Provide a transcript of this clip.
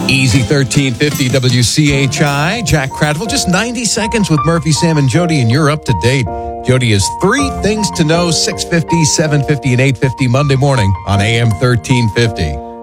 Easy 1350 WCHI. Jack Cradville, just 90 seconds with Murphy, Sam, and Jody, and you're up to date. Jody has 3 things to know, 650, 750, and 850 Monday morning on AM 1350.